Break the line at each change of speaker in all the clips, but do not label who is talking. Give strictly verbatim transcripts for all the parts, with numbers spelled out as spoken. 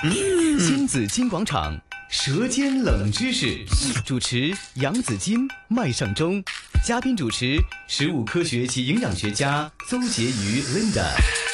新紫金廣場舌尖冷知識，主持楊紫金、麥尚中，嘉賓主持食物科學及營養學家鄒婕妤 Linda。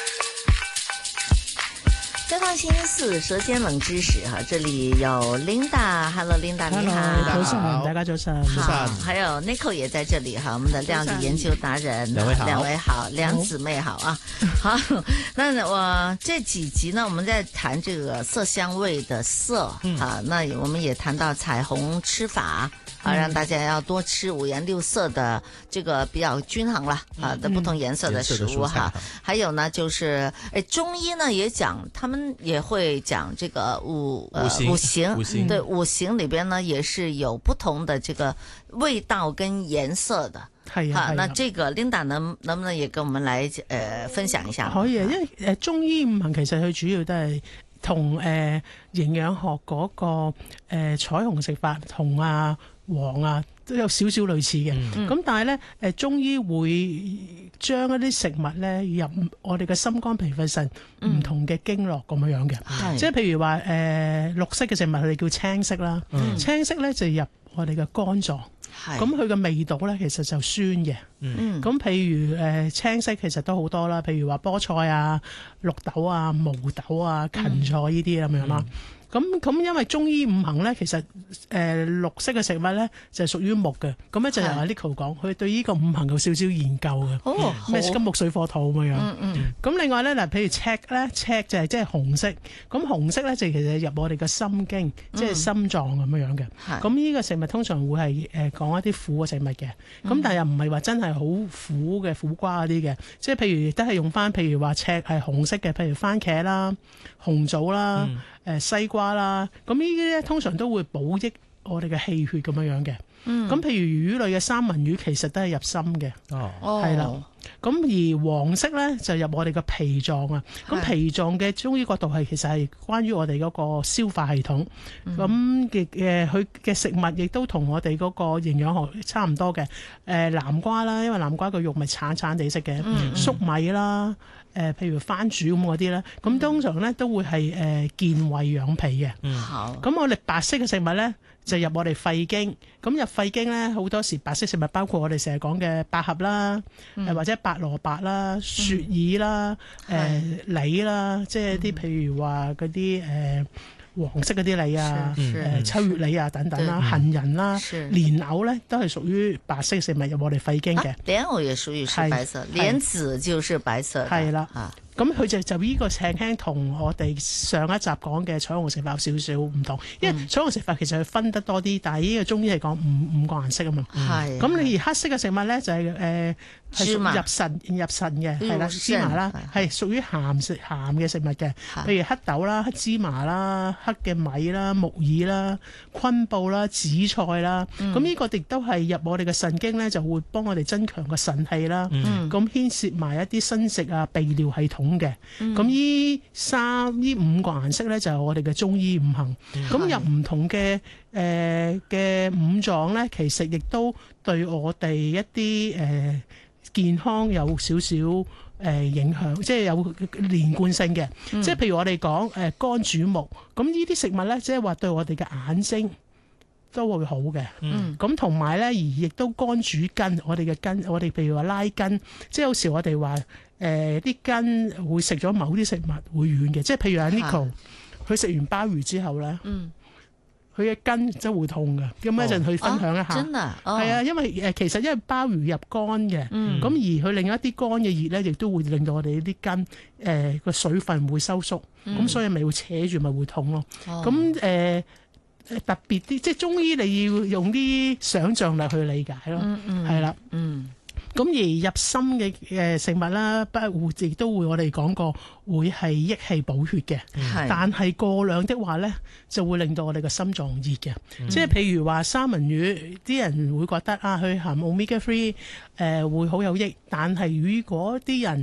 再到星期四舌尖冷知識哈，這裡有 Linda，Hello Linda， 你好，
早晨，大家早晨，
好，還有 Nico 也在這裡哈，我們的料理研究達人，
兩位好，
兩位好，兩姊妹好啊，好，那我這幾集呢，我們在談這個色香味的色，嗯、啊，那我們也談到彩虹吃法。啊，讓大家要多吃五顏六色的這個比較均衡啦，啊的不同顏色的食物哈。還有呢，就是誒中醫呢也講，他們也會講這個五呃五行，五行對五行裏邊呢也是有不同的這個味道跟顏色的。
係啊，
那這個 Linda 能能不能也跟我們來誒、呃、分享一下？
可以啊，因為誒中醫五行其實佢主要都係同誒營養學嗰個誒彩虹食法同啊。黃啊，都有少少類似嘅，咁、嗯、但係咧，誒中醫會將一啲食物咧入我哋嘅心肝脾肺腎唔同嘅經絡咁樣樣嘅，嗯、即係譬如話誒、呃、綠色嘅食物，佢哋叫青色啦，嗯、青色咧就入我哋嘅肝臟，咁佢嘅味道咧其實就酸嘅，咁、嗯、譬如誒、呃、青色其實都好多啦，譬如話菠菜啊、綠豆啊、毛豆啊、芹菜呢啲咁樣啦。嗯咁咁，因為中醫五行咧，其實誒、呃、綠色嘅食物咧就係屬於木嘅。咁咧就由阿 Nico 講，佢對呢個五行有少少研究嘅。哦，咩金木水火土咁樣。嗯嗯。咁另外咧嗱，譬如赤咧，赤就係即係紅色。咁紅色咧就其實入我哋嘅心經，即係心臟咁樣樣嘅。係。咁呢個食物通常會係誒講一啲苦嘅食物嘅。咁、嗯、但係又唔係話真係好苦嘅苦瓜嗰啲嘅。即係譬如都係用翻，譬如話赤係紅色嘅，譬如番茄啦、紅棗啦。嗯誒西瓜啦，咁呢啲咧通常都會補益我哋嘅氣血咁樣樣嘅。嗯，咁譬如魚類嘅三文魚其實都係入心嘅。哦，係啦。咁而黃色咧就入我哋嘅脾臟啊。咁脾臟嘅中醫角度係其實係關於我哋嗰個消化系統。咁嘅誒佢嘅食物亦都同我哋嗰個營養學差唔多嘅。誒、呃、南瓜啦，因為南瓜個肉咪橙橙地色嘅。嗯，粟米啦。誒、呃，譬如番薯咁嗰啲咧，咁通常咧都會係誒、呃、健胃養脾嘅。嗯，好。咁我哋白色嘅食物咧，就入我哋肺經。咁入肺經咧，好多時白色食物包括我哋成日講嘅百合啦，嗯、或者白蘿蔔啦、雪耳啦、誒、嗯、呃、梨啦，即係啲譬如話嗰啲誒黃色嗰啲梨啊，誒、呃、秋月梨啊等等啦，杏仁啦、蓮藕咧都係屬於白色食物入我哋肺經嘅。
蓮藕也屬於是白色，蓮子就是白色。係啦。
咁佢就就呢個輕輕同我哋上一集講嘅彩虹食法有少少唔同，因為彩虹食法其實佢分得多啲，但係呢個中醫係講五五個顏色啊嘛。係。咁你而黑色嘅食物咧就係誒係屬入腎入腎嘅，係啦，芝麻啦，係屬於鹹食鹹嘅食物嘅，譬如黑豆啦、黑芝麻啦、黑嘅米啦、木耳啦、昆布啦、紫菜啦。咁呢個亦都係入我哋嘅腎經咧，就會幫我哋增強個腎氣啦。咁牽涉埋一啲生殖啊、泌尿系統嘅，咁呢三呢五個顏色咧就係我哋嘅中醫五行，咁入唔同嘅誒嘅五臟咧，其實亦都對我哋一啲誒、呃、健康有少少誒影響，即係有連貫性嘅，嗯、即係譬如我哋講誒肝主木，咁呢啲食物咧，即係話對我哋嘅眼睛都會好嘅，咁同埋咧而亦都肝主筋，我哋嘅筋，我哋譬如話拉筋，即係有時我哋話。誒啲、呃、筋會食咗某啲食物會軟嘅，即係譬如阿 Nico，佢食完鮑魚之後咧，佢嘅、嗯、筋真會痛嘅。咁一陣去分享一下，係、哦、啊，哦、啊，因為誒其實因為鮑魚入肝嘅，咁、嗯、而佢另一啲肝嘅熱咧，亦都會令到我哋啲筋誒個、呃、水分會收縮，咁、嗯、所以咪會扯住咪會痛咯。咁誒、哦呃、特別啲，即係中醫你要用啲想像力去理解咯，係啦，嗯。咁而入心嘅誒食物啦，不亦都會我哋講過會係益氣補血嘅，是但係過量的話咧，就會令到我哋個心臟熱嘅。嗯、即係譬如話三文魚，啲人會覺得啊，佢含 omega three 誒會好有益，但係如果啲人誒、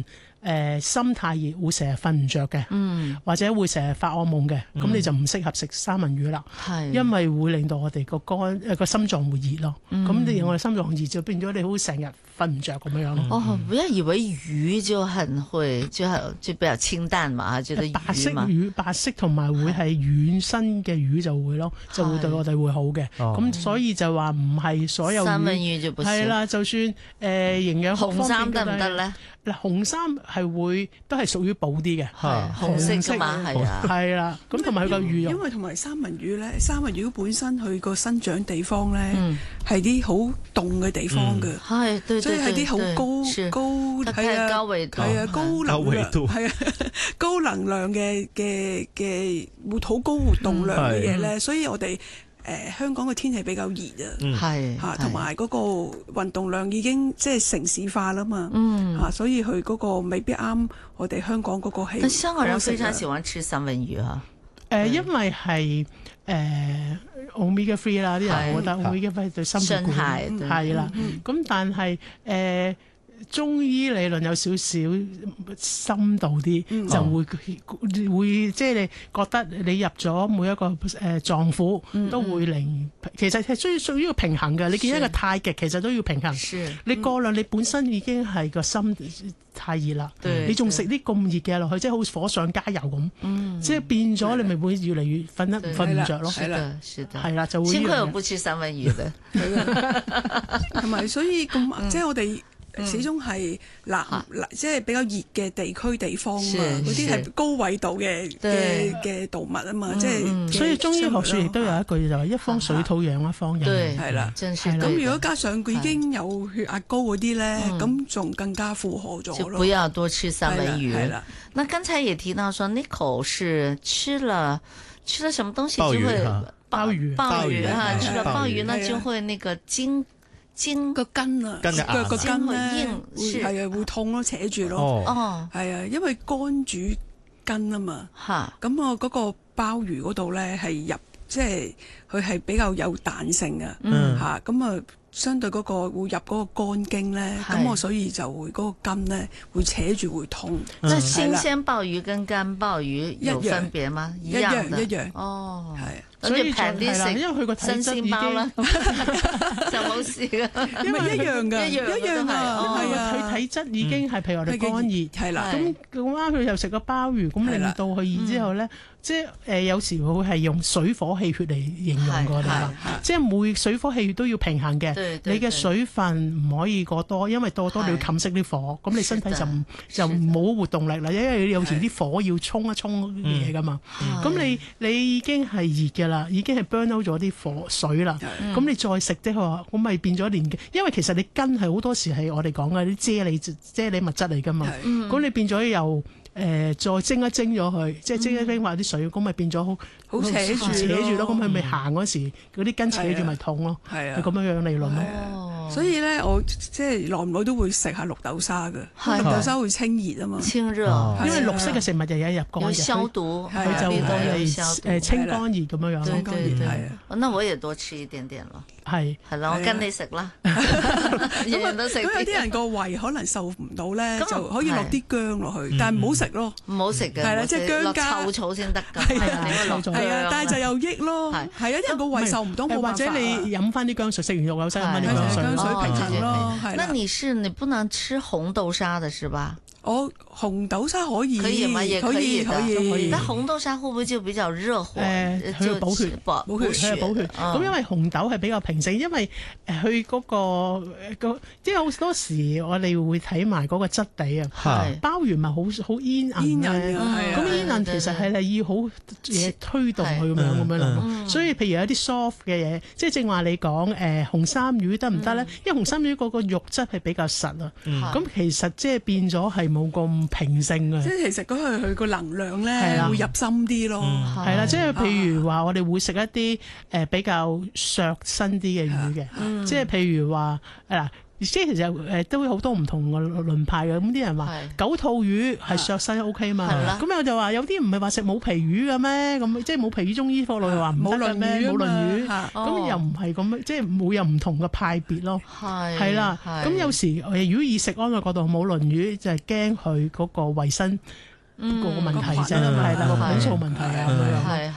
誒心太熱會成日瞓唔着嘅，
嗯，
或者會成日發惡夢嘅，咁你就唔適合食三文魚啦，
係
因為會令到我哋個肝誒個心臟會熱咯。咁你我哋心臟熱就變咗你好成日瞓唔着咁樣樣咯。
哦，不要以為魚就很會，就係就比較清淡嘛，覺得
白色
魚嘛，
魚白色同埋會係軟身嘅魚就會咯，就會對我哋會好嘅。咁所以就話唔係所有
三文魚就不行。
係啦，就算誒營養學
紅衫得
方面
唔得咧？
嗱，紅衫係會都係屬於補啲嘅，
係紅色㗎嘛，係啊，
係啦。咁同埋佢個魚肉，
因為同埋三文魚咧，三文魚本身佢個生長地方咧
嗯
係啲好凍嘅地方嘅，
係對對對，
所以係啲好高
是
高
它
係啊
太高緯度，
係啊高能
高緯
量
度
係啊高能量嘅嘅嘅活好高活動量嘅嘢咧，所以我哋。誒香港嘅天氣比較熱啊，
係
嚇，同埋嗰個運動量已經即係城市化啦嘛，
嗯
嚇，所以佢嗰個未必啱我哋香港嗰個氣。
但香港人非常喜歡吃三文魚啊，
誒，因為係誒 omega three 啦，啲人覺得 omega three 對心血管係啦，咁但係誒。中醫理論有少少深度啲，嗯、就會、嗯、會即係你覺得你入咗每一個誒臟腑都會令，嗯、其實係需要屬於一個平衡嘅。你見一個太極其實都要平衡。你過量，你本身已經係個心太熱啦，你仲食啲咁熱嘅落去，即係好火上加油咁，嗯、即係變咗你咪會越嚟越瞓得瞓唔着咯。
係啦，係
啦，就會。
幸虧我不吃三文魚嘅，
同埋所以咁，嗯、即係我哋。始終係南，即係比較熱嘅地區地方啊嘛，嗰啲係高緯度嘅嘅嘅動物啊嘛，即係
所以中醫學説亦都有一句就係一方水土養一方人，
係啦，咁如果加上佢已經有血壓高嗰啲咧，咁仲更加負荷咗咯。
就不要多吃三文魚。
係啦，
那剛才也提到說，Nicole 是吃了吃了什麼東西就會
鮑魚，
鮑魚哈，吃了鮑魚呢就會那個筋。筋
個筋啊，
腳
個筋咧，
係
啊會痛咯，扯住咯，
哦，
係啊，因為肝主筋啊嘛，
嚇，
咁我嗰個鮑魚嗰度咧係入，即係佢係比較有彈性啊，嚇，咁啊相對嗰個會入嗰個肝經咧，咁我所以就會嗰個筋咧會扯住會痛。
那新鮮鮑魚跟乾鮑魚有分別嗎？
一樣一樣，
哦，係。
所以平啲食，因為佢個體質已經
就冇事啦，
因為一樣㗎，一樣啊，係啊，
佢體質已經係譬如我哋肝熱，
係啦，
咁咁啱佢又食個鮑魚，咁令到佢熱之後咧，即係誒有時會係用水火氣血嚟形容過啦，即係每水火氣血都要平衡嘅，你嘅水分唔可以過多，因為過多你要冚熄啲火，咁你身體就就冇活動力啦，因為有時啲火要衝一衝嘢㗎嘛，咁你你已經係熱嘅啦，已經係 burn out 咗啲火水啦，咁你再食啲話，咁咪變咗連，因為其實你筋係好多時係我哋講嘅啲啫喱啫喱物質嚟㗎嘛，咁你變咗又誒再蒸一蒸咗佢，即係蒸一蒸埋啲水，咁咪變咗好
好扯住
扯住咯，咁佢咪行嗰時嗰啲筋扯住咪痛咯，係咁樣樣理論咯。
所以咧，我即係耐唔耐都會食下綠豆沙嘅，綠豆沙會清熱啊嘛，
清熱，
因為綠色嘅食物就有入肝嘅，
消毒，
佢就係誒清肝熱咁樣樣。
對對對，那我也多吃一點點咯。
係
係啦，我跟你食啦，日日都食。
咁有啲人個胃可能受唔到咧，就可以落啲薑落去，但係唔好食咯，
唔好食嘅。
係啦，即係薑加
臭草先得㗎。
係啊，係啊，但係就有益咯。係係啊，因為個胃受唔到，冇辦法。
或者你飲翻啲薑水，食完肉有西飲翻啲薑水，
薑水平衡咯。
那你是你不能吃紅豆沙的是吧？
我紅豆沙可以，
可以嘛？也可以，
可以，可以。
但紅豆沙會唔會就比較熱火？
誒，佢補血，補血，佢係補血。咁因為紅豆係比較平性，因為誒佢嗰個個，即係好多時我哋會睇埋嗰個質地啊。係鮑魚咪好好煙韌嘅，咁煙韌其實係係要好嘢推動佢咁樣咁樣諗。所以譬如有啲 soft 嘅嘢，即係正話你講誒紅衫魚得唔得咧？因為紅衫魚嗰個肉質係比較實啊。咁其實即係變咗係冇咁平性嘅，
即係其實嗰個佢個能量咧會入心啲咯，
係啦，即係譬如話我哋會食一啲誒比較削身啲啲嘅魚嘅，即係譬如話嗱。即係其實誒都有好多唔同嘅論派嘅，咁啲人話九肚魚係削身 O K 嘛，咁我就話有啲唔係話食冇皮魚嘅咩？咁即係冇皮魚中醫科內話唔得嘅咩？冇鱗魚，咁又唔係咁，即係冇有唔同嘅派別咯。係係啦，咁有時誒如果以食安嘅角度冇鱗魚，就係驚佢嗰個衞生個問題啫，係啦個管數問題啊咁樣。